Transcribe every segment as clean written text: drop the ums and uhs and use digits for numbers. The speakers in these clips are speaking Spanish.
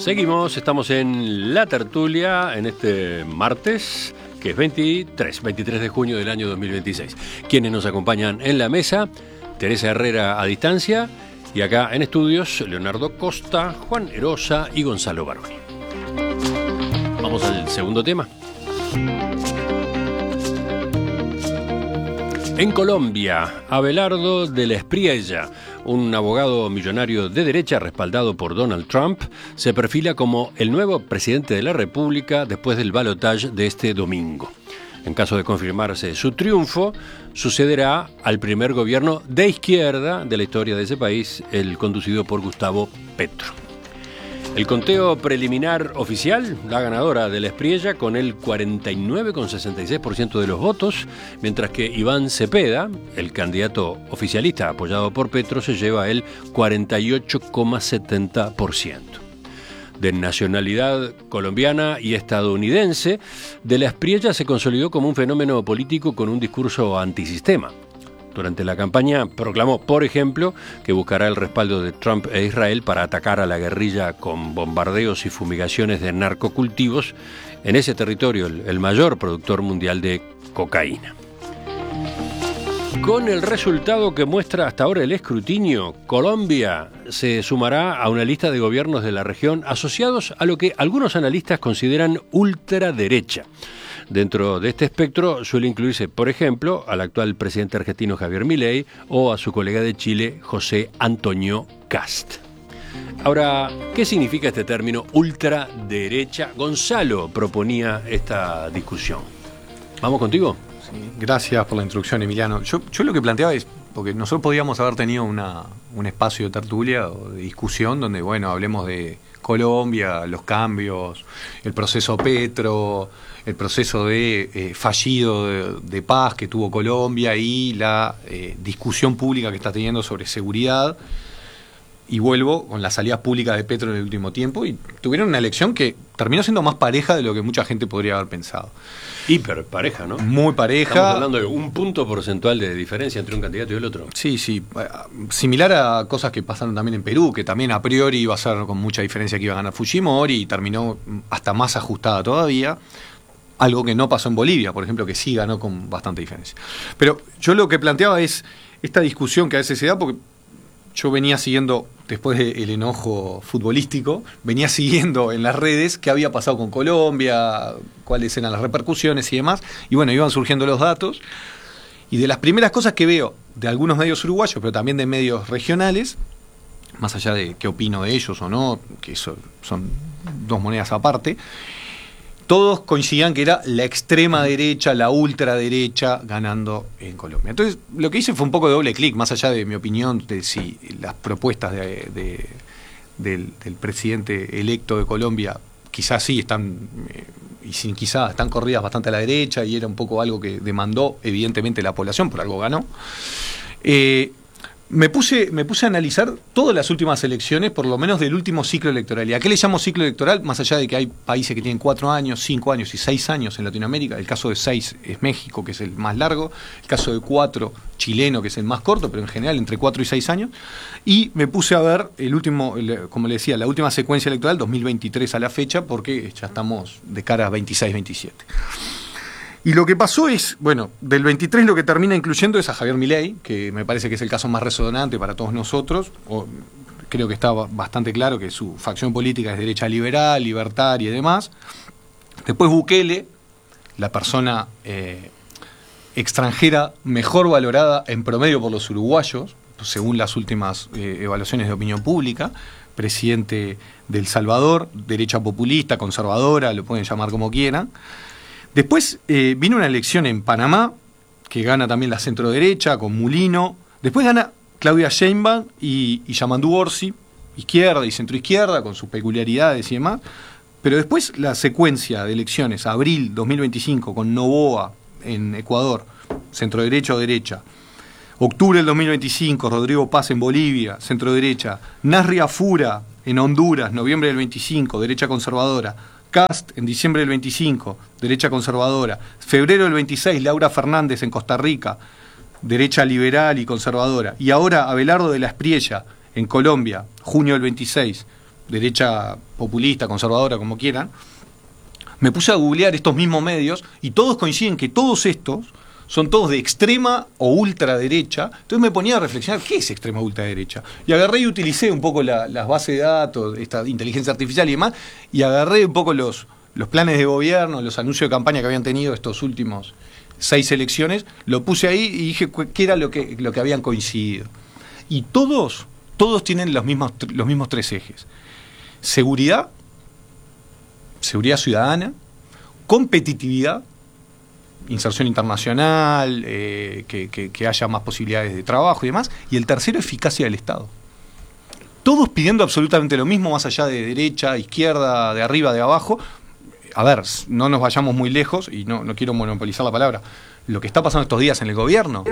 Seguimos, estamos en La Tertulia en este martes, que es 23 de junio del año 2026. Quienes nos acompañan en la mesa, Teresa Herrera a distancia, y acá en estudios, Leonardo Costa, Juan Erosa y Gonzalo Baroni. Vamos al segundo tema. En Colombia, Abelardo de la Espriella, un abogado millonario de derecha respaldado por Donald Trump, se perfila como el nuevo presidente de la República después del balotaje de este domingo. En caso de confirmarse su triunfo, sucederá al primer gobierno de izquierda de la historia de ese país, el conducido por Gustavo Petro. El conteo preliminar oficial, la ganadora de la Espriella con el 49,66% de los votos, mientras que Iván Cepeda, el candidato oficialista apoyado por Petro, se lleva el 48,70%. De nacionalidad colombiana y estadounidense, de la Espriella se consolidó como un fenómeno político con un discurso antisistema. Durante la campaña proclamó, por ejemplo, que buscará el respaldo de Trump e Israel para atacar a la guerrilla con bombardeos y fumigaciones de narcocultivos en ese territorio, el mayor productor mundial de cocaína. Con el resultado que muestra hasta ahora el escrutinio, Colombia se sumará a una lista de gobiernos de la región asociados a lo que algunos analistas consideran ultraderecha. Dentro de este espectro suele incluirse, por ejemplo, al actual presidente argentino Javier Milei o a su colega de Chile, José Antonio Kast. Ahora, ¿qué significa este término ultraderecha? Gonzalo proponía esta discusión. ¿Vamos contigo? Sí, gracias por la introducción, Emiliano. Yo lo que planteaba es, porque nosotros podíamos haber tenido un espacio de tertulia o de discusión donde, bueno, hablemos de Colombia, los cambios, el proceso Petro, el proceso de fallido de paz que tuvo Colombia y la discusión pública que está teniendo sobre seguridad. Y vuelvo con las salidas públicas de Petro en el último tiempo, y tuvieron una elección que terminó siendo más pareja de lo que mucha gente podría haber pensado. Hiper pareja, ¿no? Muy pareja. Estamos hablando de un punto porcentual de diferencia entre un candidato y el otro. Sí. Similar a cosas que pasaron también en Perú, que también a priori iba a ser con mucha diferencia que iba a ganar Fujimori, y terminó hasta más ajustada todavía. Algo que no pasó en Bolivia, por ejemplo, que sí ganó con bastante diferencia. Pero yo lo que planteaba es esta discusión que a veces se da, porque yo venía siguiendo, después del enojo futbolístico, venía siguiendo en las redes qué había pasado con Colombia, cuáles eran las repercusiones y demás, y bueno, iban surgiendo los datos, y de las primeras cosas que veo de algunos medios uruguayos, pero también de medios regionales, más allá de qué opino de ellos o no, que eso son dos monedas aparte, todos coincidían que era la extrema derecha, la ultraderecha ganando en Colombia. Entonces, lo que hice fue un poco de doble clic, más allá de mi opinión de si las propuestas del presidente electo de Colombia quizás sí están, y sin quizás, están corridas bastante a la derecha, y era un poco algo que demandó evidentemente la población, por algo ganó. Me puse a analizar todas las últimas elecciones, por lo menos del último ciclo electoral. ¿Y a qué le llamo ciclo electoral? Más allá de que hay países que tienen 4 años, 5 años y 6 años en Latinoamérica. El caso de 6 es México, que es el más largo. El caso de 4, chileno, que es el más corto, pero en general entre 4 y 6 años. Y me puse a ver el último, como le decía, la última secuencia electoral, 2023 a la fecha, porque ya estamos de cara a 26-27. Y lo que pasó es, bueno, del 23 lo que termina incluyendo es a Javier Milei, que me parece que es el caso más resonante para todos nosotros. Creo que está bastante claro que su facción política es derecha liberal, libertaria y demás. Después Bukele, la persona extranjera mejor valorada en promedio por los uruguayos, según las últimas evaluaciones de opinión pública, presidente de El Salvador, derecha populista, conservadora, lo pueden llamar como quieran. Después vino una elección en Panamá, que gana también la centroderecha, con Mulino. Después gana Claudia Sheinbaum y Yamandu Orsi, izquierda y centroizquierda, con sus peculiaridades y demás. Pero después la secuencia de elecciones, abril 2025, con Noboa en Ecuador, centroderecha o derecha. Octubre del 2025, Rodrigo Paz en Bolivia, centroderecha. Nasri Afura en Honduras, noviembre del 25, derecha conservadora. Kast en diciembre del 25, derecha conservadora. Febrero del 26, Laura Fernández en Costa Rica, derecha liberal y conservadora. Y ahora Abelardo de la Espriella en Colombia, junio del 26, derecha populista, conservadora, como quieran, me puse a googlear estos mismos medios y todos coinciden que todos estos son todos de extrema o ultraderecha. Entonces me ponía a reflexionar, ¿qué es extrema o ultraderecha? Y agarré y utilicé un poco las bases de datos, esta inteligencia artificial y demás, y agarré un poco los planes de gobierno, los anuncios de campaña que habían tenido estos últimos 6 elecciones, lo puse ahí y dije qué era lo que habían coincidido. Y todos tienen los mismos 3 ejes. Seguridad ciudadana, competitividad, inserción internacional, que haya más posibilidades de trabajo y demás, y el tercero, eficacia del Estado. Todos pidiendo absolutamente lo mismo, más allá de derecha, izquierda, de arriba, de abajo. A ver, no nos vayamos muy lejos, y no quiero monopolizar la palabra, lo que está pasando estos días en el gobierno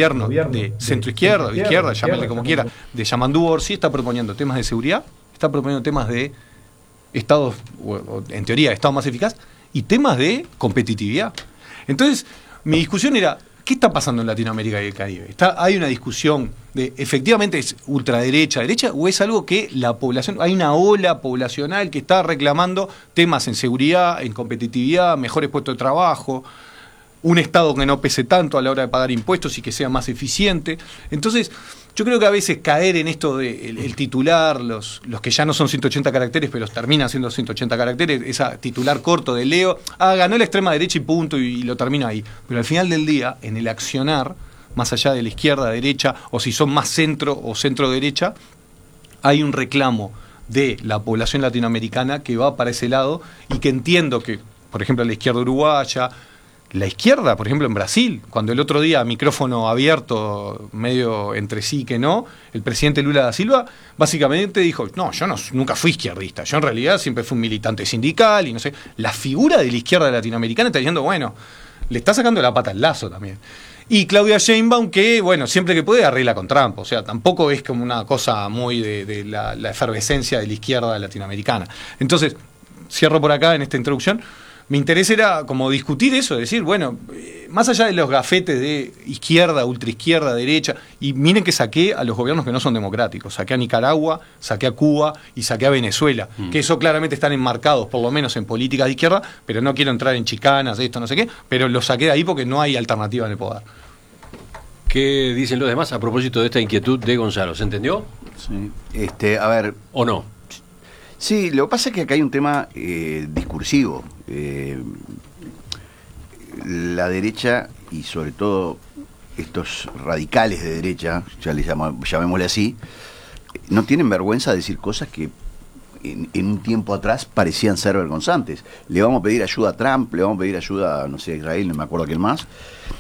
de centro-izquierda, o izquierda, llámenle como quiera, de Yamandú Orsi, está proponiendo temas de seguridad, está proponiendo temas de Estado, o en teoría, Estado más eficaz, y temas de competitividad. Entonces, mi discusión era, ¿qué está pasando en Latinoamérica y el Caribe? ¿Hay una discusión de, efectivamente, es ultraderecha, derecha, o es algo que la población, hay una ola poblacional que está reclamando temas en seguridad, en competitividad, mejores puestos de trabajo, un Estado que no pese tanto a la hora de pagar impuestos y que sea más eficiente? Entonces, yo creo que a veces caer en esto de el titular, los que ya no son 180 caracteres, pero terminan siendo 180 caracteres, esa titular corto de Leo, ganó la extrema derecha y punto, y lo termino ahí. Pero al final del día, en el accionar, más allá de la izquierda, derecha, o si son más centro o centro-derecha, hay un reclamo de la población latinoamericana que va para ese lado, y que entiendo que, por ejemplo, la izquierda uruguaya, la izquierda, por ejemplo, en Brasil, cuando el otro día, micrófono abierto, medio entre sí que no, el presidente Lula da Silva básicamente dijo, no, yo nunca fui izquierdista, yo en realidad siempre fui un militante sindical y no sé. La figura de la izquierda latinoamericana está diciendo, bueno, le está sacando la pata al lazo también. Y Claudia Sheinbaum, que, bueno, siempre que puede arregla con Trump, o sea, tampoco es como una cosa muy de la efervescencia de la izquierda latinoamericana. Entonces, cierro por acá en esta introducción. Mi interés era como discutir eso, decir, bueno, más allá de los gafetes de izquierda, ultraizquierda, derecha, y miren que saqué a los gobiernos que no son democráticos, saqué a Nicaragua, saqué a Cuba y saqué a Venezuela, que eso claramente están enmarcados, por lo menos en políticas de izquierda, pero no quiero entrar en chicanas, esto, no sé qué, pero los saqué de ahí porque no hay alternativa en el poder. ¿Qué dicen los demás a propósito de esta inquietud de Gonzalo? ¿Se entendió? Sí. A ver... ¿O no? Sí, lo que pasa es que acá hay un tema discursivo. La derecha, y sobre todo estos radicales de derecha, ya les llamémosle así, no tienen vergüenza de decir cosas que en un tiempo atrás parecían ser vergonzantes. Le vamos a pedir ayuda a Trump, le vamos a pedir ayuda, no sé, a Israel, no me acuerdo a quién más.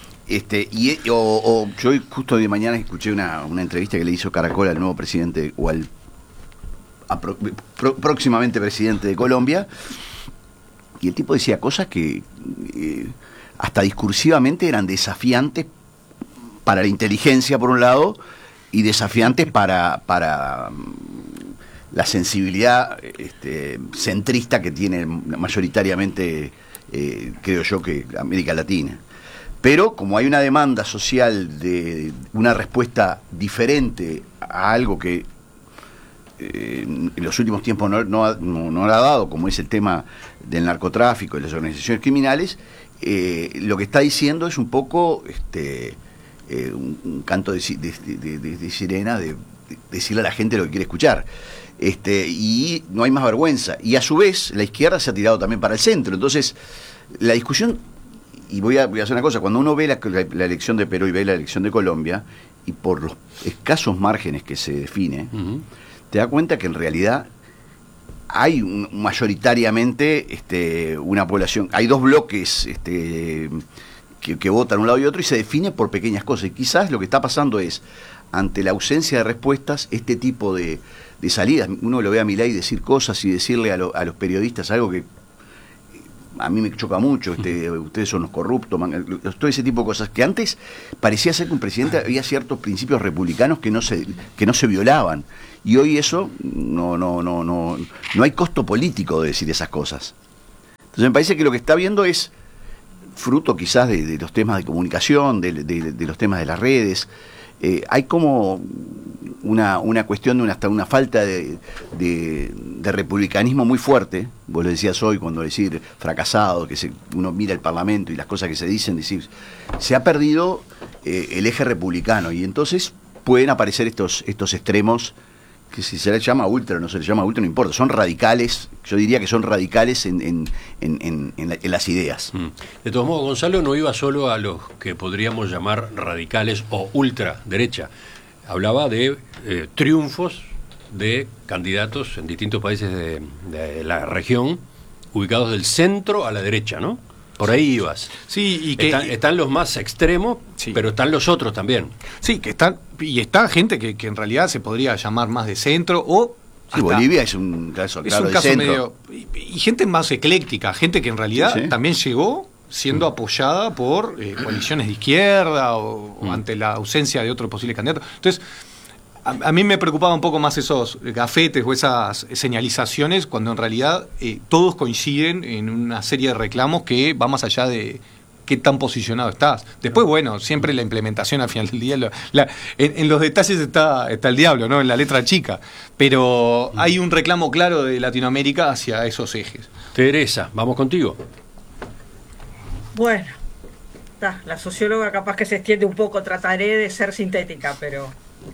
Yo justo de mañana escuché una entrevista que le hizo Caracol al nuevo presidente, o al próximamente presidente de Colombia, y el tipo decía cosas que hasta discursivamente eran desafiantes para la inteligencia por un lado, y desafiantes para la sensibilidad centrista que tiene mayoritariamente, creo yo, que América Latina. Pero como hay una demanda social de una respuesta diferente a algo que en los últimos tiempos no lo ha dado, como es el tema del narcotráfico y las organizaciones criminales, lo que está diciendo es un poco un canto de sirena, de decirle a la gente lo que quiere escuchar, y no hay más vergüenza, y a su vez la izquierda se ha tirado también para el centro. Entonces la discusión, y voy a hacer una cosa, cuando uno ve la elección de Perú y ve la elección de Colombia, y por los escasos márgenes que se define, te das cuenta que en realidad hay mayoritariamente una población, hay dos bloques que votan un lado y otro, y se define por pequeñas cosas. Y quizás lo que está pasando es, ante la ausencia de respuestas, este tipo de salidas. Uno lo ve a Milei decir cosas y decirle a los periodistas algo que a mí me choca mucho, ustedes son los corruptos, todo ese tipo de cosas, que antes parecía ser que un presidente había ciertos principios republicanos que no se violaban, y hoy eso no hay costo político de decir esas cosas. Entonces me parece que lo que está viendo es fruto quizás de los temas de comunicación, de los temas de las redes, hay como una cuestión de hasta una falta de republicanismo muy fuerte. Vos lo decías hoy cuando decir fracasado, que uno mira el Parlamento y las cosas que se dicen, decir, se ha perdido el eje republicano, y entonces pueden aparecer estos extremos que si se les llama ultra o no se les llama ultra, no importa, son radicales, yo diría que son radicales en las ideas. De todos modos, Gonzalo no iba solo a los que podríamos llamar radicales o ultraderecha, hablaba de triunfos de candidatos en distintos países de la región, ubicados del centro a la derecha, ¿no? Por ahí ibas. Sí, y que están los más extremos, sí, pero están los otros también. Sí, que están, y está gente que en realidad se podría llamar más de centro o... Sí, Bolivia es un caso claro de centro. Medio, y gente más ecléctica, gente que en realidad también llegó siendo apoyada por coaliciones de izquierda o ante la ausencia de otro posible candidato. Entonces, a mí me preocupaba un poco más esos gafetes o esas señalizaciones cuando en realidad todos coinciden en una serie de reclamos que va más allá de qué tan posicionado estás. Después, bueno, siempre la implementación al final del día, en los detalles está el diablo, ¿no? En la letra chica. Pero hay un reclamo claro de Latinoamérica hacia esos ejes. Teresa, vamos contigo. Bueno, la socióloga capaz que se extiende un poco, trataré de ser sintética, pero...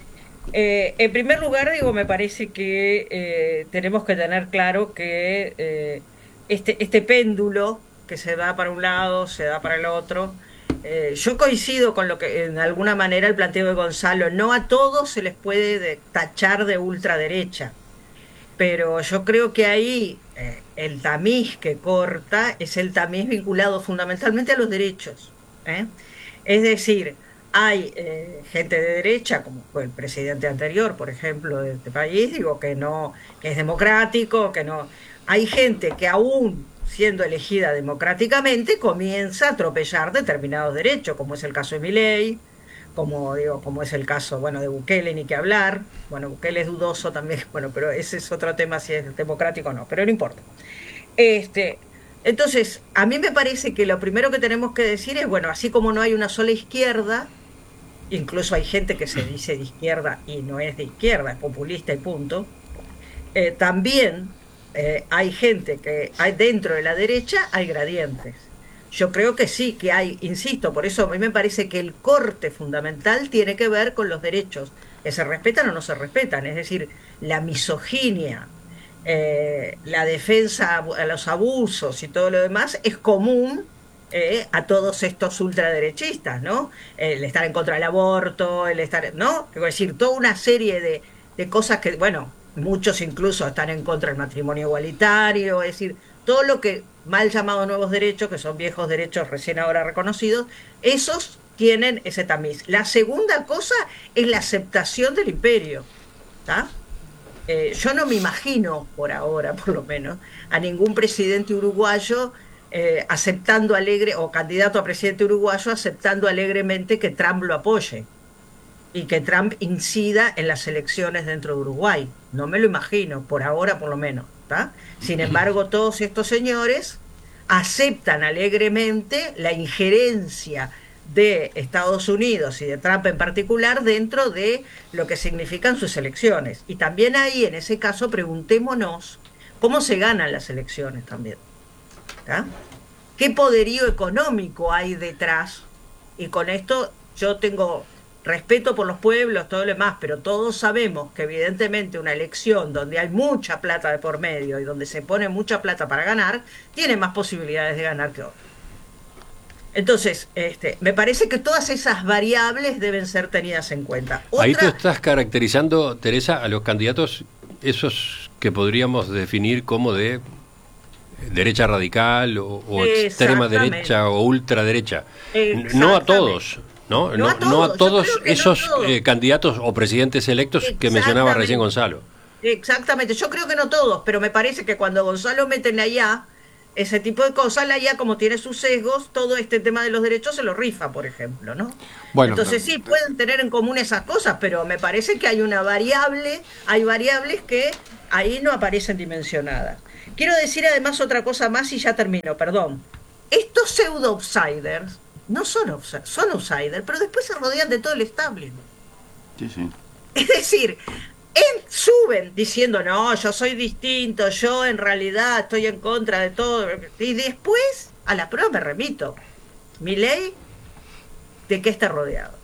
en primer lugar, digo, me parece que tenemos que tener claro que este péndulo que se da para un lado, se da para el otro, yo coincido con lo que, en alguna manera, el planteo de Gonzalo. No a todos se les puede tachar de ultraderecha, pero yo creo que ahí el tamiz que corta es el tamiz vinculado fundamentalmente a los derechos, es decir, hay gente de derecha, como fue el presidente anterior, por ejemplo, de este país, digo, que es democrático, que no. Hay gente que aún siendo elegida democráticamente comienza a atropellar determinados derechos, como es el caso de Milei, como es el caso, bueno, de Bukele, ni que hablar. Bueno, Bukele es dudoso también, bueno, pero ese es otro tema, si es democrático o no, pero no importa. Entonces, a mí me parece que lo primero que tenemos que decir es, bueno, así como no hay una sola izquierda, incluso hay gente que se dice de izquierda y no es de izquierda, es populista y punto, también hay gente que hay dentro de la derecha, hay gradientes. Yo creo que sí, que hay, insisto, por eso a mí me parece que el corte fundamental tiene que ver con los derechos, que se respetan o no se respetan, es decir, la misoginia, la defensa a los abusos y todo lo demás es común a todos estos ultraderechistas, ¿no? El estar en contra del aborto, el estar, ¿no? Es decir, toda una serie de cosas que, bueno, muchos incluso están en contra del matrimonio igualitario, es decir, todo lo que mal llamados nuevos derechos, que son viejos derechos recién ahora reconocidos, esos tienen ese tamiz. La segunda cosa es la aceptación del imperio, ¿está? Yo no me imagino, por ahora por lo menos, a ningún presidente uruguayo aceptando o candidato a presidente uruguayo aceptando alegremente que Trump lo apoye y que Trump incida en las elecciones dentro de Uruguay. No me lo imagino, por ahora por lo menos, ¿tá? Sin embargo, todos estos señores aceptan alegremente la injerencia de Estados Unidos y de Trump en particular dentro de lo que significan sus elecciones. Y también ahí, en ese caso, preguntémonos cómo se ganan las elecciones también, ¿tá? ¿Qué poderío económico hay detrás? Y con esto yo tengo respeto por los pueblos, todo lo demás, pero todos sabemos que evidentemente una elección donde hay mucha plata de por medio y donde se pone mucha plata para ganar, tiene más posibilidades de ganar que otra. Entonces, me parece que todas esas variables deben ser tenidas en cuenta. Ahí tú estás caracterizando, Teresa, a los candidatos, esos que podríamos definir como de derecha radical o extrema derecha o ultraderecha. No a todos. No a todos esos candidatos o presidentes electos que mencionaba recién Gonzalo. Exactamente, yo creo que no todos, pero me parece que cuando Gonzalo mete en la IA ese tipo de cosas, la IA, como tiene sus sesgos, todo este tema de los derechos se lo rifa, por ejemplo, ¿no? Bueno, entonces sí, pueden tener en común esas cosas, pero me parece que hay variables que ahí no aparecen dimensionadas. Quiero decir además otra cosa más y ya termino, perdón. Estos pseudo-outsiders no son outsiders, pero después se rodean de todo el establishment. Sí, sí. Es decir, suben diciendo, no, yo soy distinto, yo en realidad estoy en contra de todo. Y después, a la prueba me remito. Milei, ¿de qué está rodeado?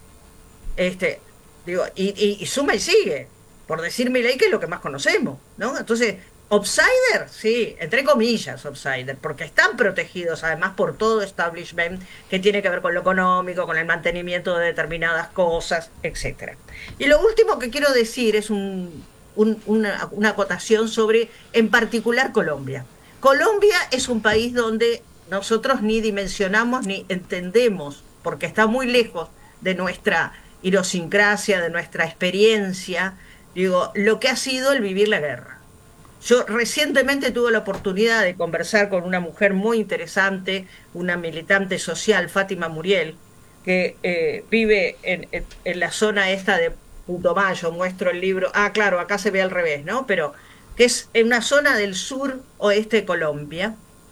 Digo, y suma y sigue. Por decir Milei, que es lo que más conocemos, ¿no? Entonces, outsider, sí, entre comillas, outsider, porque están protegidos además por todo establishment que tiene que ver con lo económico, con el mantenimiento de determinadas cosas, etcétera. Y lo último que quiero decir es una acotación sobre, en particular, Colombia. Colombia es un país donde nosotros ni dimensionamos ni entendemos, porque está muy lejos de nuestra idiosincrasia, de nuestra experiencia, digo, lo que ha sido el vivir la guerra. Yo recientemente tuve la oportunidad de conversar con una mujer muy interesante, una militante social, Fátima Muriel, que vive en la zona esta de Putumayo. Muestro el libro, claro, acá se ve al revés, ¿no? Pero que es en una zona del sur oeste de Colombia,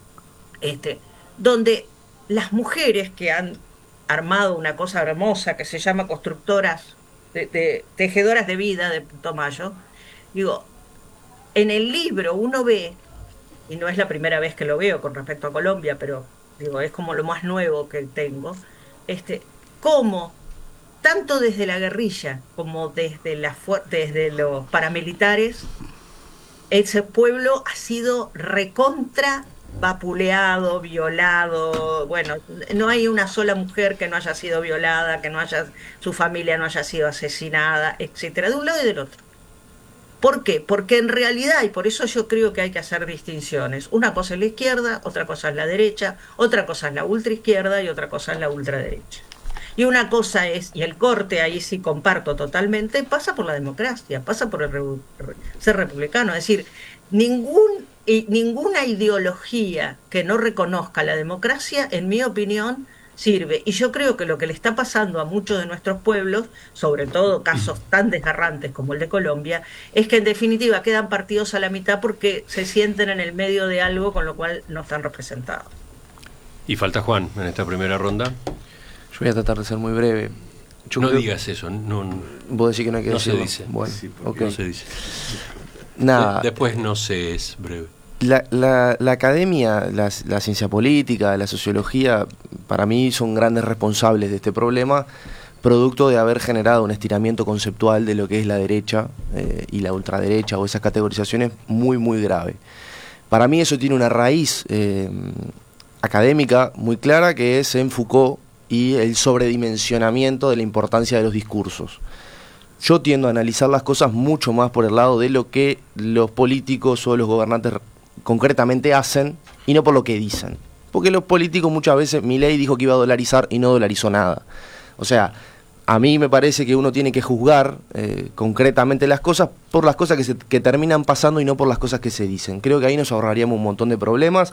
donde las mujeres que han armado una cosa hermosa que se llama constructoras, de tejedoras de vida de Putumayo, digo, en el libro uno ve, y no es la primera vez que lo veo con respecto a Colombia, pero digo, es como lo más nuevo que tengo, cómo, tanto desde la guerrilla como desde los paramilitares, ese pueblo ha sido recontra vapuleado, violado. Bueno, no hay una sola mujer que no haya sido violada, su familia no haya sido asesinada, etcétera, de un lado y del otro. ¿Por qué? Porque en realidad, y por eso yo creo que hay que hacer distinciones, una cosa es la izquierda, otra cosa es la derecha, otra cosa es la ultraizquierda y otra cosa es la ultraderecha. Y una cosa es, y el corte ahí sí comparto totalmente, pasa por la democracia, pasa por ser republicano. Es decir, ninguna ideología que no reconozca la democracia, en mi opinión, sirve. Y yo creo que lo que le está pasando a muchos de nuestros pueblos, sobre todo casos tan desgarrantes como el de Colombia, es que en definitiva quedan partidos a la mitad porque se sienten en el medio de algo con lo cual no están representados. Y falta Juan en esta primera ronda. Yo voy a tratar de ser muy breve. No digas eso. No, vos decís que no hay que decirlo. No se dice. Bueno, sí, okay. No se dice. Nada. Después no se es breve. La academia, la ciencia política, la sociología, para mí son grandes responsables de este problema, producto de haber generado un estiramiento conceptual de lo que es la derecha y la ultraderecha o esas categorizaciones muy, muy grave. Para mí eso tiene una raíz académica muy clara, que es en Foucault y el sobredimensionamiento de la importancia de los discursos. Yo tiendo a analizar las cosas mucho más por el lado de lo que los políticos o los gobernantes concretamente hacen y no por lo que dicen. Porque los políticos muchas veces, Milei dijo que iba a dolarizar y no dolarizó nada. O sea, a mí me parece que uno tiene que juzgar concretamente las cosas por las cosas que terminan pasando y no por las cosas que se dicen. Creo que ahí nos ahorraríamos un montón de problemas.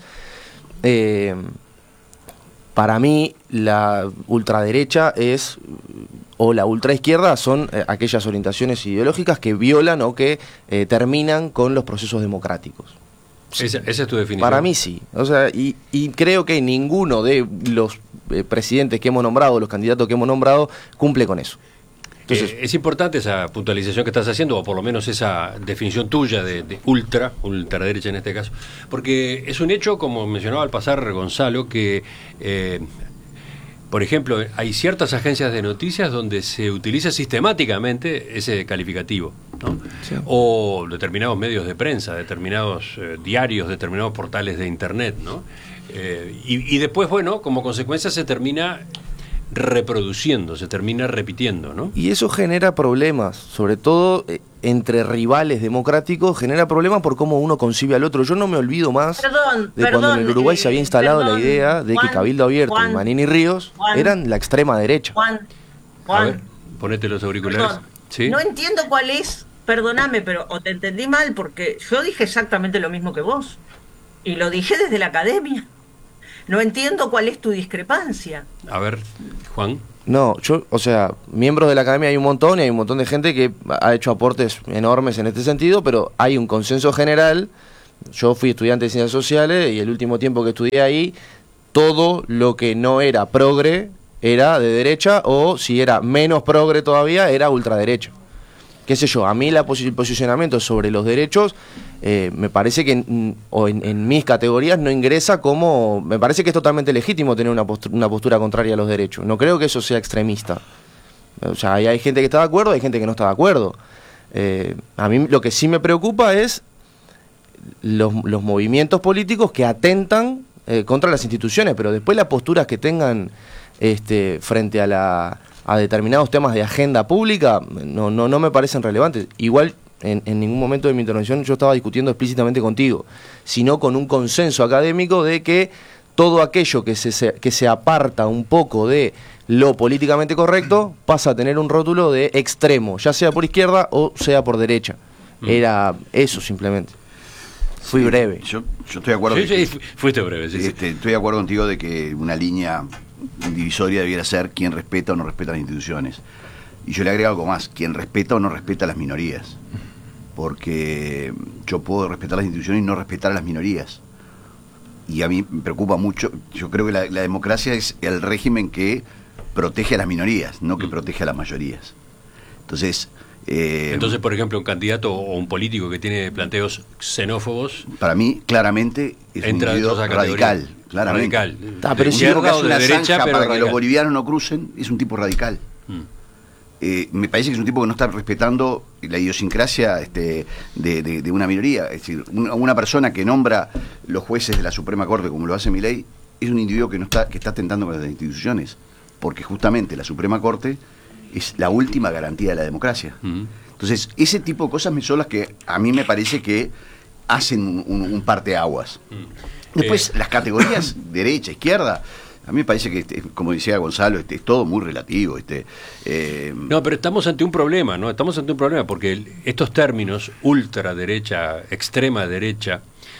Para mí la ultraderecha o la ultraizquierda son aquellas orientaciones ideológicas que violan o que terminan con los procesos democráticos. Esa es tu definición. Para mí sí. O sea, y creo que ninguno de los presidentes que hemos nombrado, los candidatos que hemos nombrado, cumple con eso. Entonces, es importante esa puntualización que estás haciendo, o por lo menos esa definición tuya de ultraderecha en este caso, porque es un hecho, como mencionaba al pasar Gonzalo, que por ejemplo, hay ciertas agencias de noticias donde se utiliza sistemáticamente ese calificativo, ¿no? Sí. O determinados medios de prensa, determinados diarios, determinados portales de internet, ¿no? Y después, bueno, como consecuencia se termina reproduciendo, se termina repitiendo, ¿no? Y eso genera problemas, sobre todo entre rivales democráticos, genera problemas por cómo uno concibe al otro. Yo no me olvido más de cuando en el Uruguay se había instalado la idea de que Cabildo Abierto y Manini Ríos eran la extrema derecha. Juan, a ver, ponete los auriculares. ¿Sí? No entiendo cuál es, perdóname, pero o te entendí mal, porque yo dije exactamente lo mismo que vos, y lo dije desde la academia. No entiendo cuál es tu discrepancia. A ver, Juan. No, o sea, miembros de la academia hay un montón y hay un montón de gente que ha hecho aportes enormes en este sentido, pero hay un consenso general. Yo fui estudiante de ciencias sociales y el último tiempo que estudié ahí, todo lo que no era progre era de derecha, o si era menos progre todavía, era ultraderecha. Qué sé yo, a mí el posicionamiento sobre los derechos me parece que en mis categorías no ingresa como... Me parece que es totalmente legítimo tener una postura contraria a los derechos. No creo que eso sea extremista. O sea, hay gente que está de acuerdo, hay gente que no está de acuerdo. A mí lo que sí me preocupa es los movimientos políticos que atentan contra las instituciones, pero después las posturas que tengan frente a determinados temas de agenda pública no me parecen relevantes. Igual en ningún momento de mi intervención yo estaba discutiendo explícitamente contigo, sino con un consenso académico de que todo aquello que se aparta un poco de lo políticamente correcto pasa a tener un rótulo de extremo, ya sea por izquierda o sea por derecha. Era eso simplemente. Fui breve. Yo estoy de acuerdo. Sí, fuiste breve. Sí. Estoy de acuerdo contigo de que una línea divisoria debiera ser quién respeta o no respeta las instituciones. Y yo le agrego algo más, quién respeta o no respeta a las minorías. Porque yo puedo respetar las instituciones y no respetar a las minorías. Y a mí me preocupa mucho, yo creo que la democracia es el régimen que protege a las minorías, no que protege a las mayorías. Entonces, por ejemplo, un candidato o un político que tiene planteos xenófobos... Para mí, claramente, es un individuo radical. Claramente. Radical. Pero un tipo que hace o de una derecha, zanja pero para que radical. los bolivianos no crucen, es un tipo radical. Me parece que es un tipo que no está respetando la idiosincrasia de una minoría. Es decir, una persona que nombra los jueces de la Suprema Corte, como lo hace Milei, es un individuo que está atentando contra las instituciones, porque justamente la Suprema Corte es la última garantía de la democracia. Entonces, ese tipo de cosas son las que a mí me parece que hacen un parteaguas. Después, las categorías derecha, izquierda, a mí me parece que, como decía Gonzalo, es todo muy relativo. No, pero estamos ante un problema, ¿no? Estamos ante un problema porque estos términos, ultraderecha, extrema derecha,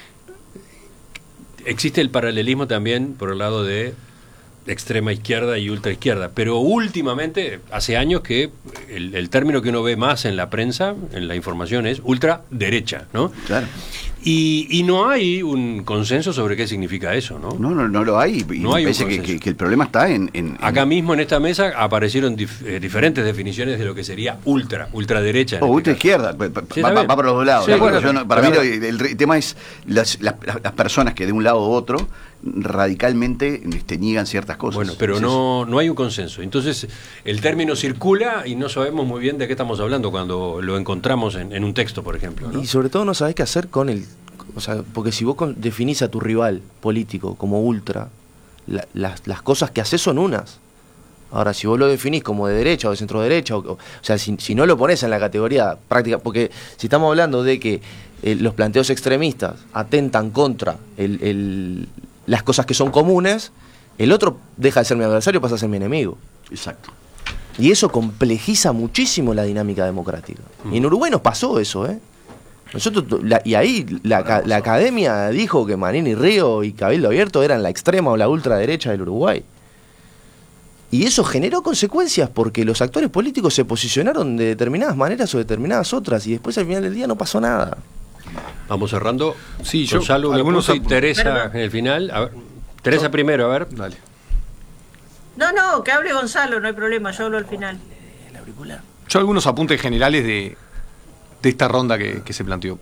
existe el paralelismo también por el lado de extrema izquierda y ultra izquierda, pero últimamente, hace años que el término que uno ve más en la prensa, en la información, es ultraderecha, ¿no? Claro. Y no hay un consenso sobre qué significa eso, ¿no? No lo hay. Y no hay me parece que el problema está en... Acá mismo en esta mesa aparecieron diferentes definiciones de lo que sería ultraderecha. O ultra izquierda, va por los dos lados. Sí, bueno, para mí el tema es las personas que de un lado u otro radicalmente niegan ciertas cosas. Bueno, pero no hay un consenso. Entonces, el término circula y no sabemos muy bien de qué estamos hablando cuando lo encontramos en un texto, por ejemplo, ¿no? Y sobre todo no sabés qué hacer con el... O sea, porque si vos definís a tu rival político como ultra, las cosas que haces son unas. Ahora, si vos lo definís como de derecha o de centro derecha, o sea, si no lo pones en la categoría práctica, porque si estamos hablando de que los planteos extremistas atentan contra las cosas que son comunes, el otro deja de ser mi adversario, pasa a ser mi enemigo. Exacto. Y eso complejiza muchísimo la dinámica democrática. Y en Uruguay nos pasó eso, ¿eh? Y ahí la academia dijo que Manini Río y Cabildo Abierto eran la extrema o la ultraderecha del Uruguay. Y eso generó consecuencias porque los actores políticos se posicionaron de determinadas maneras o determinadas otras y después al final del día no pasó nada. Vamos cerrando. Sí, Gonzalo, algunos y Teresa en el final. A ver, Teresa primero, a ver. Dale. No, que hable Gonzalo, no hay problema, yo hablo al final. Yo algunos apuntes generales de esta ronda que se planteó.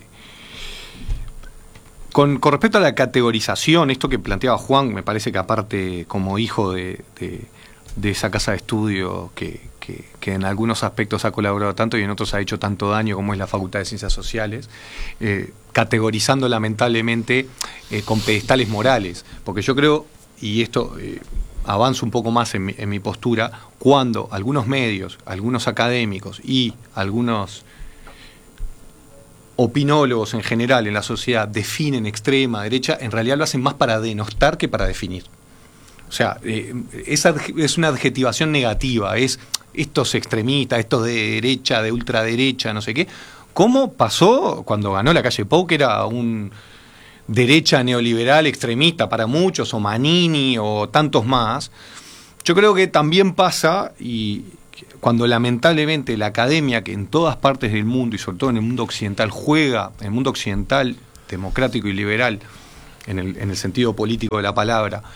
Con respecto a la categorización, esto que planteaba Juan, me parece que aparte como hijo de esa casa de estudio que en algunos aspectos ha colaborado tanto y en otros ha hecho tanto daño como es la Facultad de Ciencias Sociales, categorizando lamentablemente con pedestales morales, porque yo creo, y esto avanzo un poco más en mi postura, cuando algunos medios, algunos académicos y algunos opinólogos en general en la sociedad definen extrema derecha, en realidad lo hacen más para denostar que para definir. O sea, es una adjetivación negativa, es estos extremistas, estos de derecha, de ultraderecha, no sé qué. ¿Cómo pasó cuando ganó la calle Pou, que era un derecha neoliberal extremista para muchos, o Manini, o tantos más? Yo creo que también pasa, y cuando lamentablemente la academia, que en todas partes del mundo, y sobre todo en el mundo occidental, juega, en el mundo occidental democrático y liberal, en el sentido político de la palabra,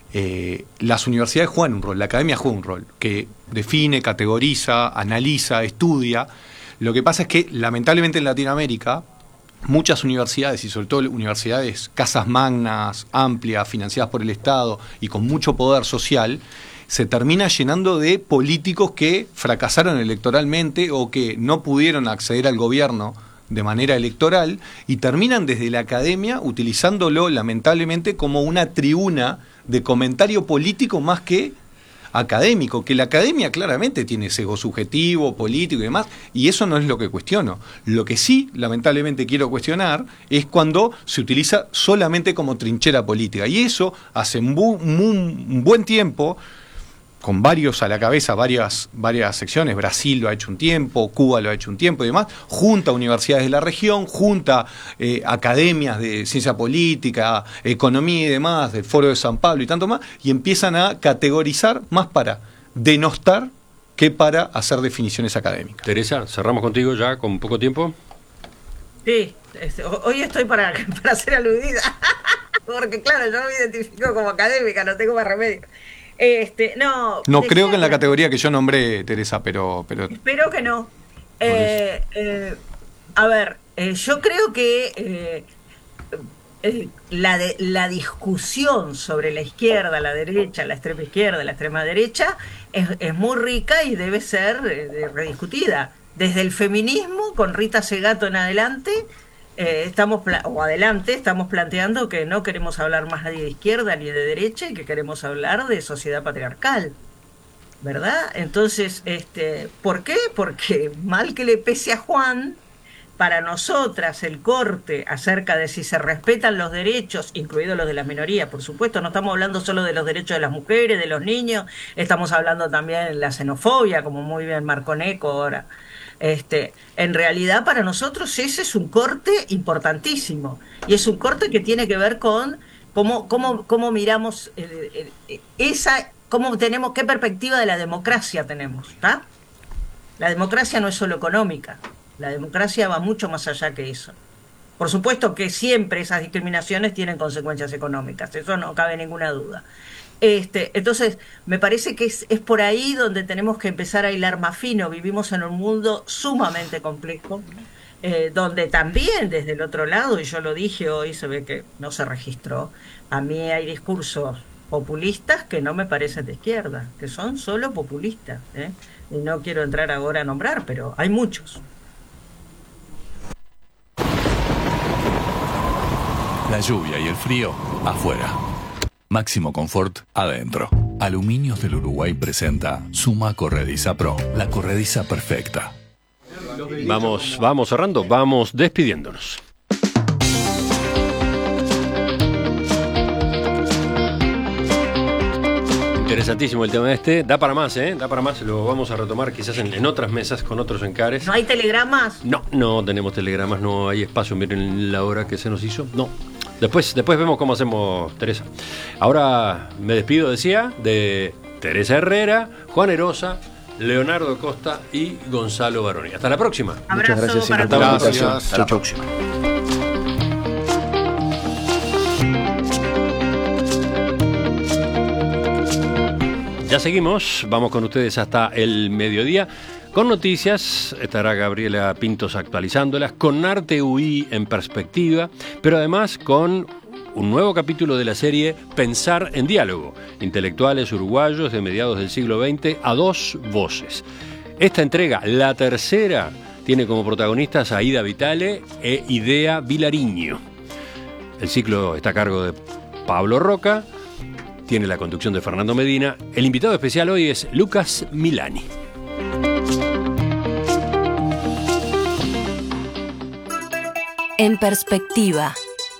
las universidades juegan un rol, la academia juega un rol, que define, categoriza, analiza, estudia. Lo que pasa es que, lamentablemente, en Latinoamérica, muchas universidades, y sobre todo universidades, casas magnas, amplias, financiadas por el Estado y con mucho poder social, se termina llenando de políticos que fracasaron electoralmente o que no pudieron acceder al gobierno de manera electoral y terminan desde la academia utilizándolo, lamentablemente, como una tribuna de comentario político más que académico, que la academia claramente tiene sesgo subjetivo, político y demás, y eso no es lo que cuestiono. Lo que sí, lamentablemente, quiero cuestionar es cuando se utiliza solamente como trinchera política, y eso hace un buen tiempo, con varios a la cabeza, varias secciones. Brasil lo ha hecho un tiempo, Cuba lo ha hecho un tiempo y demás, junta universidades de la región, junta academias de ciencia política, economía y demás, del Foro de San Pablo y tanto más, y empiezan a categorizar más para denostar que para hacer definiciones académicas. Teresa, cerramos contigo ya con poco tiempo. Sí, hoy estoy para ser aludida, porque claro, yo me identifico como académica, no tengo más remedio. No creo que en la categoría que yo nombré, Teresa, pero espero que no. A ver, yo creo que la discusión sobre la izquierda, la derecha, la extrema izquierda, la extrema derecha es muy rica y debe ser rediscutida. Desde el feminismo, con Rita Segato en adelante, estamos planteando que no queremos hablar más nadie de izquierda ni de derecha y que queremos hablar de sociedad patriarcal, ¿verdad? Entonces, ¿por qué? Porque mal que le pese a Juan, para nosotras el corte acerca de si se respetan los derechos, incluidos los de las minorías, por supuesto, no estamos hablando solo de los derechos de las mujeres, de los niños, estamos hablando también de la xenofobia, como muy bien marcó Neco ahora. En realidad para nosotros ese es un corte importantísimo y es un corte que tiene que ver con cómo miramos qué perspectiva de la democracia tenemos, ¿tá? La democracia no es solo económica, la democracia va mucho más allá que eso. Por supuesto que siempre esas discriminaciones tienen consecuencias económicas, eso no cabe ninguna duda. Entonces, me parece que es por ahí donde tenemos que empezar a hilar más fino. Vivimos en un mundo sumamente complejo, donde también desde el otro lado, y yo lo dije hoy, se ve que no se registró, a mí hay discursos populistas que no me parecen de izquierda, que son solo populistas, y no quiero entrar ahora a nombrar, pero hay muchos. La lluvia y el frío afuera. Máximo confort adentro. Aluminios del Uruguay presenta Suma Corrediza Pro, la corrediza perfecta. Vamos cerrando, vamos despidiéndonos. Interesantísimo el tema da para más, da para más, lo vamos a retomar quizás en otras mesas con otros encares. ¿No hay telegramas? No tenemos telegramas, no hay espacio, miren la hora que se nos hizo, no. Después vemos cómo hacemos, Teresa. Ahora me despido, decía, de Teresa Herrera, Juan Erosa, Leonardo Costa y Gonzalo Baroni. Hasta la próxima. Abrazo. Muchas gracias, para encantado. todos. Hasta la próxima. Ya seguimos, vamos con ustedes hasta el mediodía. Con noticias, estará Gabriela Pintos actualizándolas, con Arte UI en perspectiva, pero además con un nuevo capítulo de la serie Pensar en Diálogo, intelectuales uruguayos de mediados del siglo XX a dos voces. Esta entrega, la tercera, tiene como protagonistas a Aida Vitale e Idea Vilariño. El ciclo está a cargo de Pablo Roca, tiene la conducción de Fernando Medina. El invitado especial hoy es Lucas Milani. En perspectiva.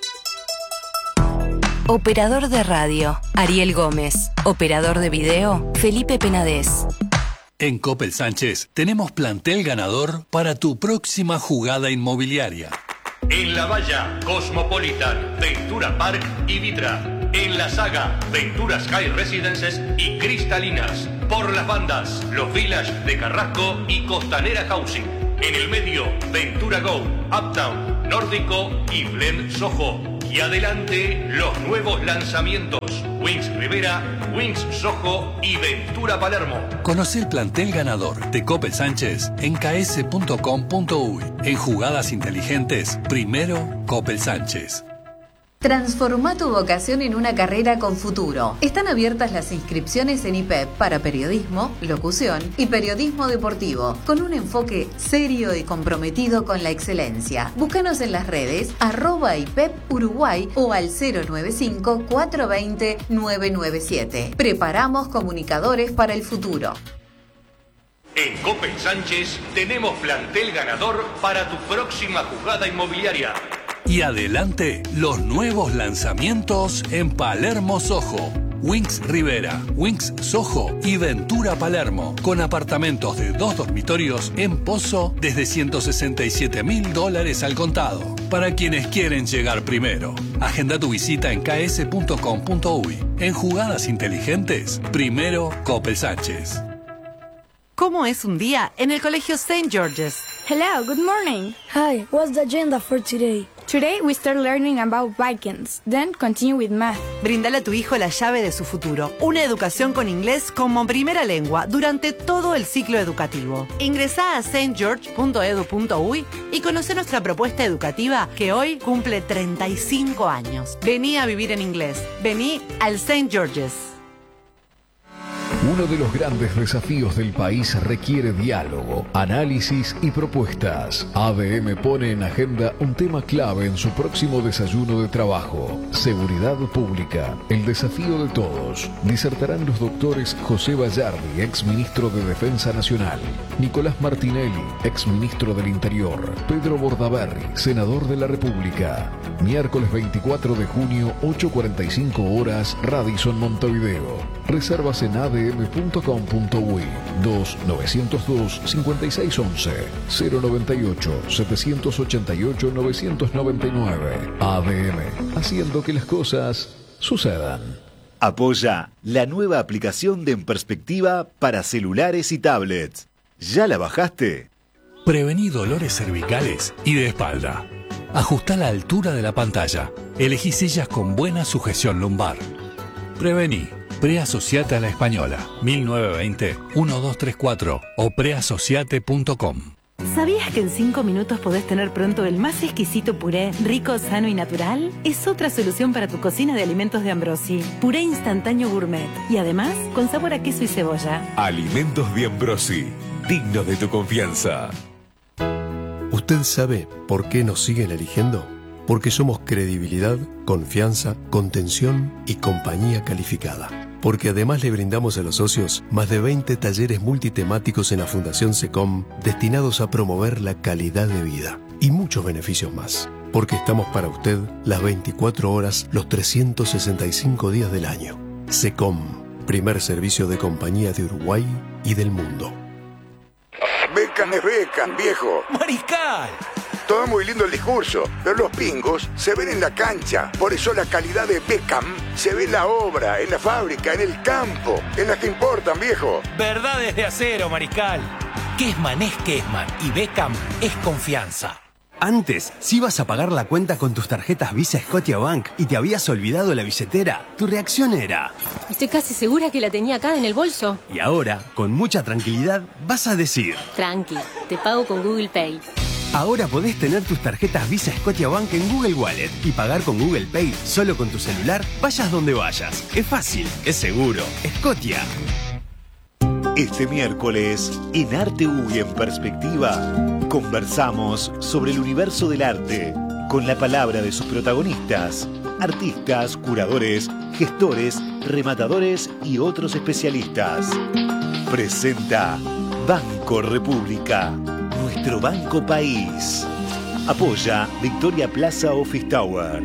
Operador de radio, Ariel Gómez. Operador de video, Felipe Penadez. En Coppel Sánchez tenemos plantel ganador para tu próxima jugada inmobiliaria. En La Valla, Cosmopolitan, Ventura Park y Vitra. En La Saga, Ventura Sky Residences y Cristalinas. Por las bandas, Los Village de Carrasco y Costanera Housing. En el medio, Ventura Go, Uptown, Nórdico y Blend Soho. Y adelante, los nuevos lanzamientos. Wings Rivera, Wings Soho y Ventura Palermo. Conoce el plantel ganador de Coppel Sánchez en ks.com.uy. En jugadas inteligentes, primero Coppel Sánchez. Transforma tu vocación en una carrera con futuro. Están abiertas las inscripciones en IPEP para periodismo, locución y periodismo deportivo, con un enfoque serio y comprometido con la excelencia. Búscanos en las redes @IPEP Uruguay o al 095-420-997. Preparamos comunicadores para el futuro. En Coppel Sánchez tenemos plantel ganador para tu próxima jugada inmobiliaria. Y adelante, los nuevos lanzamientos en Palermo Soho. Wings Rivera, Wings Soho y Ventura Palermo, con apartamentos de 2 dormitorios en Pozo desde $167.000 al contado. Para quienes quieren llegar primero. Agenda tu visita en ks.com.uy. En jugadas inteligentes, primero Coppel Sánchez. ¿Cómo es un día en el Colegio St. George's? Hello, good morning. Hi, what's the agenda for today? Today we start learning about Vikings, then continue with math. Brindale a tu hijo la llave de su futuro, una educación con inglés como primera lengua durante todo el ciclo educativo. Ingresá a stgeorge.edu.uy y conoce nuestra propuesta educativa que hoy cumple 35 años. Vení a vivir en inglés. Vení al St. George's. Uno de los grandes desafíos del país requiere diálogo, análisis y propuestas. ADM pone en agenda un tema clave en su próximo desayuno de trabajo: seguridad pública, el desafío de todos. Disertarán los doctores José Bayardi, exministro de Defensa Nacional; Nicolás Martinelli, exministro del Interior; Pedro Bordaberry, senador de la República. Miércoles 24 de junio, 8:45 horas, Radisson, Montevideo. Reservas en adm.com.uy 2902-5611 098-788-999. ADM, haciendo que las cosas sucedan. Apoya la nueva aplicación de En Perspectiva para celulares y tablets. ¿Ya la bajaste? Prevení dolores cervicales y de espalda. Ajustá la altura de la pantalla. Elegí sillas con buena sujeción lumbar. Prevení. Preasociate a la Española, 1920-1234 o preasociate.com. ¿Sabías que en 5 minutos podés tener pronto el más exquisito puré, rico, sano y natural? Es otra solución para tu cocina de alimentos de Ambrosi. Puré instantáneo gourmet y además con sabor a queso y cebolla. Alimentos de Ambrosi, dignos de tu confianza. ¿Usted sabe por qué nos siguen eligiendo? Porque somos credibilidad, confianza, contención y compañía calificada. Porque además le brindamos a los socios más de 20 talleres multitemáticos en la Fundación SECOM destinados a promover la calidad de vida y muchos beneficios más. Porque estamos para usted las 24 horas, los 365 días del año. SECOM, primer servicio de compañía de Uruguay y del mundo. Beckham es Beckham, viejo. ¡Mariscal! Todo muy lindo el discurso, pero los pingos se ven en la cancha. Por eso la calidad de Beckham se ve en la obra, en la fábrica, en el campo, en las que importan, viejo. Verdades de acero, Mariscal. Kessman es Kessman y Beckham es confianza. Antes, si ibas a pagar la cuenta con tus tarjetas Visa Scotiabank y te habías olvidado la billetera, tu reacción era: estoy casi segura que la tenía acá en el bolso. Y ahora, con mucha tranquilidad, vas a decir: tranqui, te pago con Google Pay. Ahora podés tener tus tarjetas Visa Scotiabank en Google Wallet y pagar con Google Pay solo con tu celular, vayas donde vayas. Es fácil, es seguro. Scotia. Este miércoles, en Arte y en Perspectiva, conversamos sobre el universo del arte, con la palabra de sus protagonistas, artistas, curadores, gestores, rematadores y otros especialistas. Presenta Banco República, nuestro banco país. Apoya Victoria Plaza Office Tower.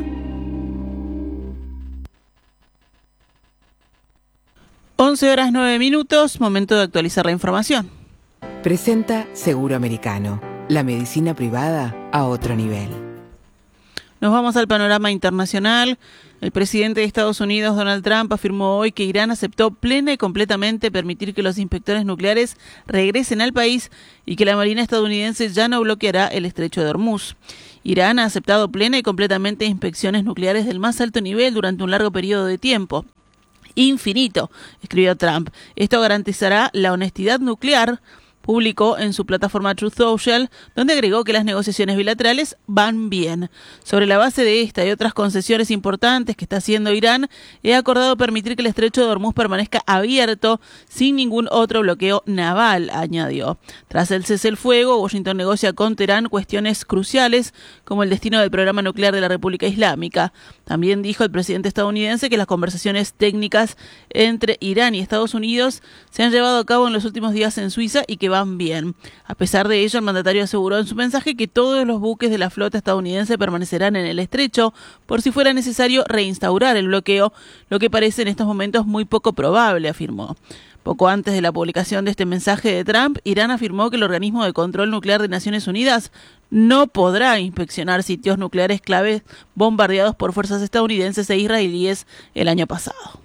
11:09, momento de actualizar la información. Presenta Seguro Americano, la medicina privada a otro nivel. Nos vamos al panorama internacional. El presidente de Estados Unidos, Donald Trump, afirmó hoy que Irán aceptó plena y completamente permitir que los inspectores nucleares regresen al país y que la Marina estadounidense ya no bloqueará el estrecho de Hormuz. Irán ha aceptado plena y completamente inspecciones nucleares del más alto nivel durante un largo periodo de tiempo. infinito, escribió Trump. Esto garantizará la honestidad nuclear, publicó en su plataforma Truth Social, donde agregó que las negociaciones bilaterales van bien. Sobre la base de esta y otras concesiones importantes que está haciendo Irán, he acordado permitir que el estrecho de Hormuz permanezca abierto sin ningún otro bloqueo naval, añadió. Tras el cese el fuego, Washington negocia con Teherán cuestiones cruciales como el destino del programa nuclear de la República Islámica. También dijo el presidente estadounidense que las conversaciones técnicas entre Irán y Estados Unidos se han llevado a cabo en los últimos días en Suiza y que van bien. A pesar de ello, el mandatario aseguró en su mensaje que todos los buques de la flota estadounidense permanecerán en el estrecho por si fuera necesario reinstaurar el bloqueo, lo que parece en estos momentos muy poco probable, afirmó. Poco antes de la publicación de este mensaje de Trump, Irán afirmó que el Organismo de Control Nuclear de Naciones Unidas no podrá inspeccionar sitios nucleares claves bombardeados por fuerzas estadounidenses e israelíes el año pasado.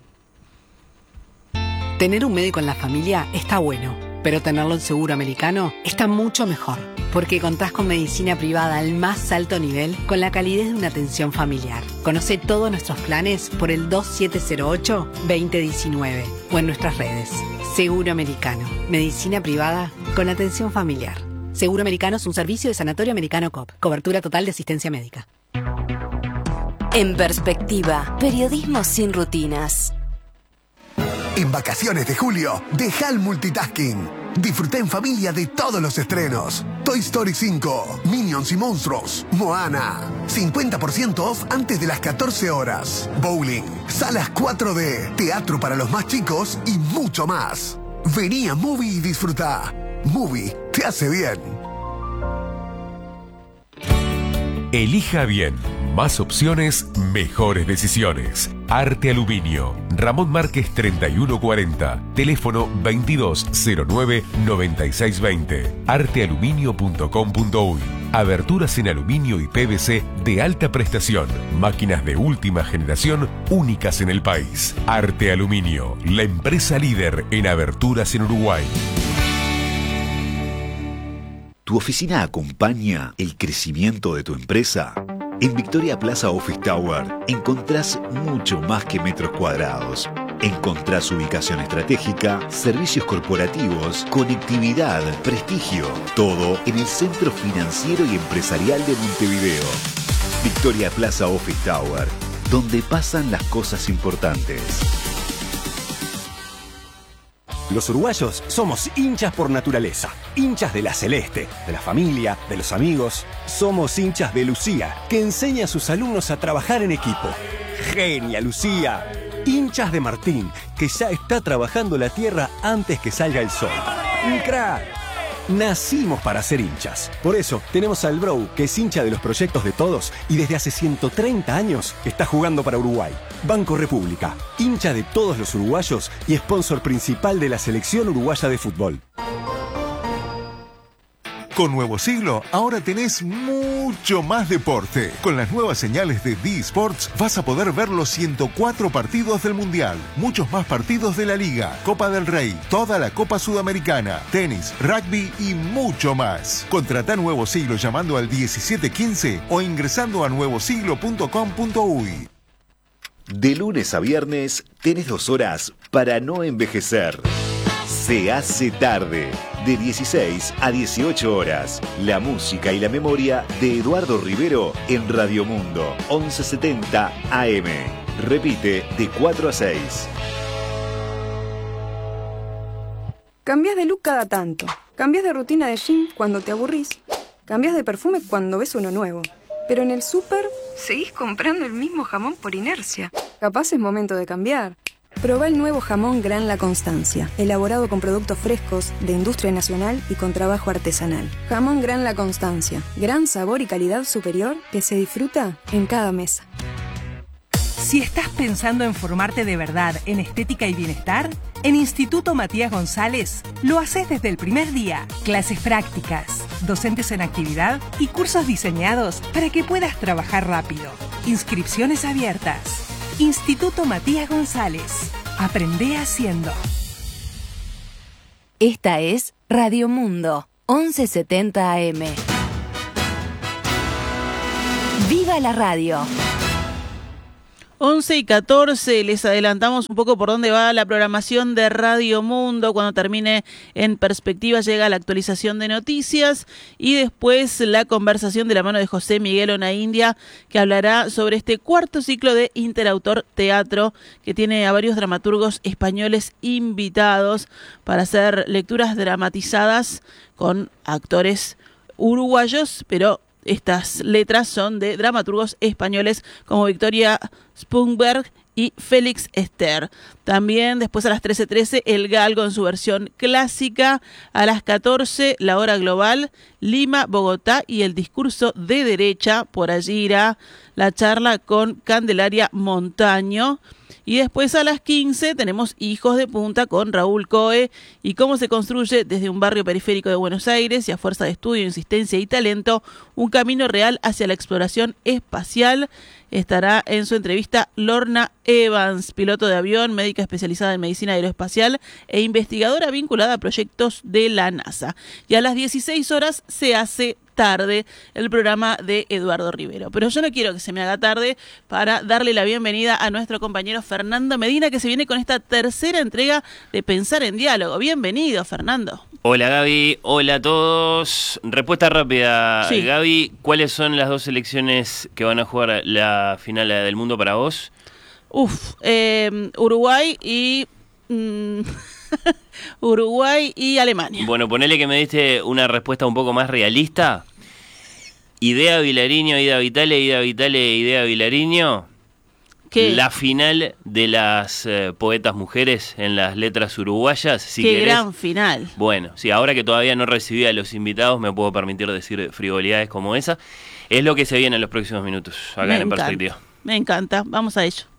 Tener un médico en la familia está bueno, pero tenerlo en Seguro Americano está mucho mejor, porque contás con medicina privada al más alto nivel con la calidez de una atención familiar. Conoce todos nuestros planes por el 2708-2019 o en nuestras redes. Seguro Americano, medicina privada con atención familiar. Seguro Americano es un servicio de Sanatorio Americano COP. Cobertura total de asistencia médica. En perspectiva, periodismo sin rutinas. En vacaciones de julio, deja el multitasking. Disfruta en familia de todos los estrenos. Toy Story 5, Minions y Monstruos, Moana. 50% off antes de las 14 horas. Bowling, salas 4D, teatro para los más chicos y mucho más. Vení a Movie y disfruta. Movie te hace bien. Elija bien. Más opciones, mejores decisiones. Arte Aluminio. Ramón Márquez 3140. Teléfono 2209-9620. Artealuminio.com.uy. Aberturas en aluminio y PVC de alta prestación. Máquinas de última generación únicas en el país. Arte Aluminio. La empresa líder en aberturas en Uruguay. ¿Tu oficina acompaña el crecimiento de tu empresa? En Victoria Plaza Office Tower encontrás mucho más que metros cuadrados. Encontrás ubicación estratégica, servicios corporativos, conectividad, prestigio. Todo en el centro financiero y empresarial de Montevideo. Victoria Plaza Office Tower, donde pasan las cosas importantes. Los uruguayos somos hinchas por naturaleza, hinchas de la celeste, de la familia, de los amigos. Somos hinchas de Lucía, que enseña a sus alumnos a trabajar en equipo. ¡Genia, Lucía! Hinchas de Martín, que ya está trabajando la tierra antes que salga el sol. ¡Un crack! Nacimos para ser hinchas. Por eso tenemos al Bro, que es hincha de los proyectos de todos y desde hace 130 años está jugando para Uruguay. Banco República, hincha de todos los uruguayos y sponsor principal de la selección uruguaya de fútbol. Con Nuevo Siglo, ahora tenés mucho más deporte. Con las nuevas señales de D-Sports vas a poder ver los 104 partidos del Mundial, muchos más partidos de la Liga, Copa del Rey, toda la Copa Sudamericana, tenis, rugby y mucho más. Contratá Nuevo Siglo llamando al 1715 o ingresando a nuevosiglo.com.uy. De lunes a viernes tenés 2 horas para no envejecer. Se hace tarde. De 16 a 18 horas. La música y la memoria de Eduardo Rivero en Radio Mundo, 1170 AM. Repite de 4 a 6. Cambias de look cada tanto. Cambias de rutina de gym cuando te aburrís. Cambias de perfume cuando ves uno nuevo. Pero en el súper seguís comprando el mismo jamón por inercia. Capaz es momento de cambiar. Probá el nuevo jamón Gran La Constancia, elaborado con productos frescos, de industria nacional y con trabajo artesanal. Jamón Gran La Constancia, gran sabor y calidad superior que se disfruta en cada mesa. Si estás pensando en formarte de verdad en estética y bienestar, en Instituto Matías González lo haces desde el primer día. Clases prácticas, docentes en actividad y cursos diseñados para que puedas trabajar rápido. Inscripciones abiertas. Instituto Matías González. Aprende haciendo. Esta es Radio Mundo, 1170 AM. ¡Viva la radio! 11:14, les adelantamos un poco por dónde va la programación de Radio Mundo. Cuando termine En Perspectiva llega la actualización de noticias y después la conversación de la mano de José Miguel Onaindia, que hablará sobre este cuarto ciclo de Interautor Teatro, que tiene a varios dramaturgos españoles invitados para hacer lecturas dramatizadas con actores uruguayos, pero estas letras son de dramaturgos españoles como Victoria Spunberg y Félix Ester. También después a las 13:13 El Galgo en su versión clásica. A las 14 La Hora Global, Lima, Bogotá y el discurso de derecha. Por allí irá la charla con Candelaria Montaño. Y después a las 15 tenemos Hijos de Punta con Raúl Coe y cómo se construye desde un barrio periférico de Buenos Aires y a fuerza de estudio, insistencia y talento un camino real hacia la exploración espacial. Estará en su entrevista Lorna Evans, piloto de avión, médica especializada en medicina aeroespacial e investigadora vinculada a proyectos de la NASA. Y a las 16 horas se hace tarde el programa de Eduardo Rivero. Pero yo no quiero que se me haga tarde para darle la bienvenida a nuestro compañero Fernando Medina, que se viene con esta tercera entrega de Pensar en Diálogo. Bienvenido, Fernando. Hola, Gaby. Hola a todos. Respuesta rápida, sí. Gaby, ¿cuáles son las dos selecciones que van a jugar la final del mundo para vos? Uruguay y... Uruguay y Alemania. Bueno, ponele que me diste una respuesta un poco más realista. Idea Vilariño, Ida Vitale, Ida Vitale, Idea Vilariño. ¿Qué? La final de las poetas mujeres en las letras uruguayas. Si Qué querés. Gran final. Bueno, sí, ahora que todavía no recibí a los invitados, me puedo permitir decir frivolidades como esa. Es lo que se viene en los próximos minutos, acá en Perspectiva. Me encanta, vamos a ello.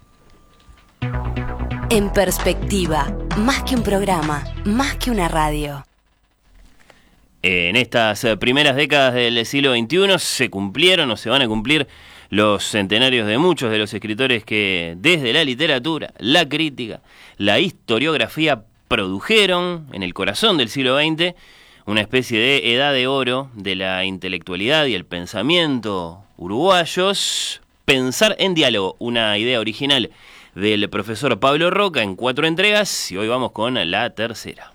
En Perspectiva, más que un programa, más que una radio. En estas primeras décadas del siglo XXI se cumplieron o se van a cumplir los centenarios de muchos de los escritores que desde la literatura, la crítica, la historiografía produjeron en el corazón del siglo XX una especie de edad de oro de la intelectualidad y el pensamiento uruguayos. Pensar en Diálogo, una idea original del profesor Pablo Roca en 4 entregas y hoy vamos con la tercera.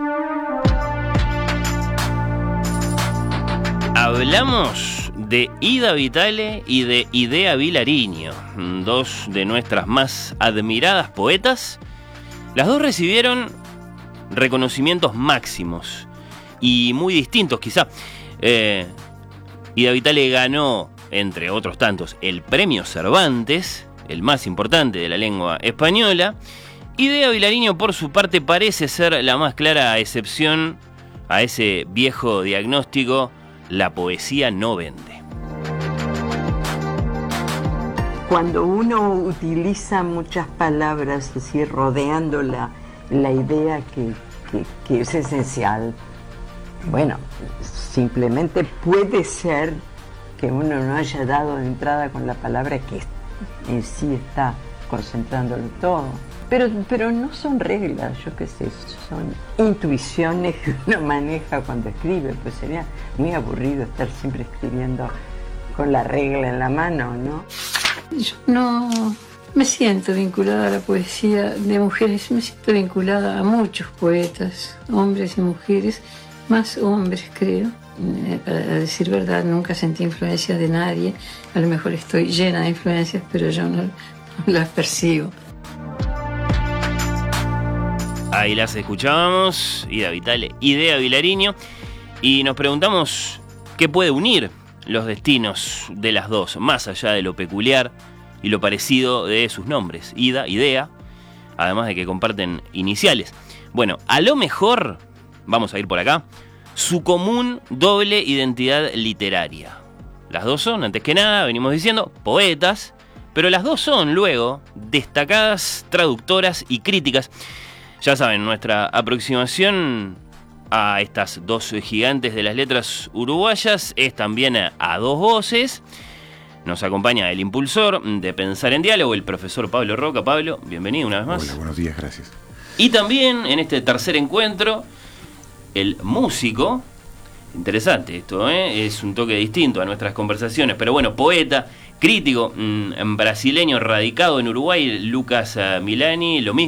Hablamos de Ida Vitale y de Idea Vilariño, dos de nuestras más admiradas poetas. Las dos recibieron reconocimientos máximos y muy distintos quizá. Ida Vitale ganó, entre otros tantos, el Premio Cervantes, el más importante de la lengua española. Idea Vilariño, por su parte, parece ser la más clara excepción a ese viejo diagnóstico: la poesía no vende. Cuando uno utiliza muchas palabras así rodeando la idea que es esencial, bueno, simplemente puede ser que uno no haya dado de entrada con la palabra que en sí está concentrándolo todo. Pero no son reglas, yo qué sé, son intuiciones que uno maneja cuando escribe, pues sería muy aburrido estar siempre escribiendo con la regla en la mano, ¿no? Yo no me siento vinculada a la poesía de mujeres, me siento vinculada a muchos poetas, hombres y mujeres, más hombres creo. Para decir verdad, nunca sentí influencia de nadie, a lo mejor estoy llena de influencias, pero yo no las percibo. Ahí las escuchábamos, Ida Vitale, Idea Vilariño, y nos preguntamos qué puede unir los destinos de las dos, más allá de lo peculiar y lo parecido de sus nombres, Ida, Idea, además de que comparten iniciales. Bueno, a lo mejor, vamos a ir por acá, su común doble identidad literaria. Las dos son, antes que nada, venimos diciendo, poetas, pero las dos son, luego, destacadas traductoras y críticas. Ya saben, nuestra aproximación a estas dos gigantes de las letras uruguayas es también a dos voces. Nos acompaña el impulsor de Pensar en Diálogo, el profesor Pablo Roca. Pablo, bienvenido una vez más. Hola, buenos días, gracias. Y también en este tercer encuentro, el músico. Interesante esto, ¿eh? Es un toque distinto a nuestras conversaciones, pero bueno, poeta, crítico brasileño radicado en Uruguay, Lucas Milani, lo mismo.